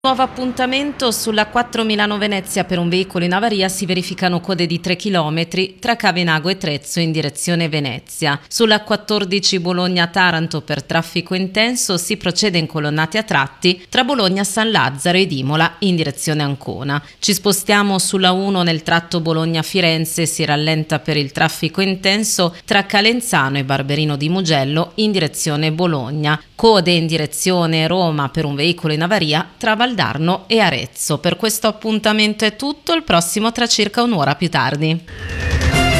Nuovo appuntamento sulla 4 Milano-Venezia per un veicolo in avaria. Si verificano code di 3 km tra Cavenago e Trezzo in direzione Venezia. Sulla 14 Bologna-Taranto per traffico intenso si procede in colonnate a tratti tra Bologna-San Lazzaro ed Imola in direzione Ancona. Ci spostiamo sulla 1 nel tratto Bologna-Firenze, si rallenta per il traffico intenso tra Calenzano e Barberino di Mugello in direzione Bologna. Code in direzione Roma per un veicolo in avaria tra Valdarno e Arezzo. Per questo appuntamento è tutto, il prossimo tra circa un'ora più tardi.